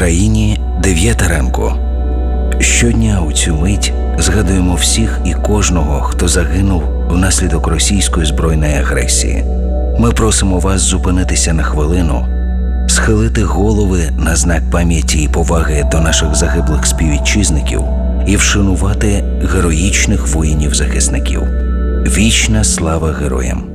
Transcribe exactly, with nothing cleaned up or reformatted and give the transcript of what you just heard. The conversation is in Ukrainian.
країні дев'ята ранку. Щодня у цю мить згадуємо всіх і кожного, хто загинув внаслідок російської збройної агресії. Ми просимо вас зупинитися на хвилину, схилити голови на знак пам'яті і поваги до наших загиблих співвітчизників і вшанувати героїчних воїнів-захисників. Вічна слава героям!